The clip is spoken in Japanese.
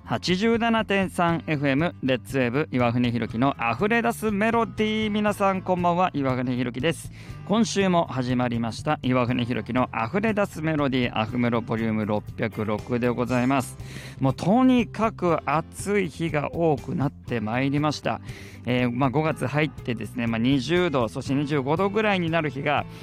87.3FM レッツウェーブ岩船弘樹の溢れ出すメロディー。皆さんこんばんは、岩船弘樹です。今週も始まりました岩船弘樹の溢れ出すメロディー、アフメロボリューム606でございます。もうとにかく暑い日が多くなってまいりました。5月入ってですね、20度そして25度ぐらいになる日が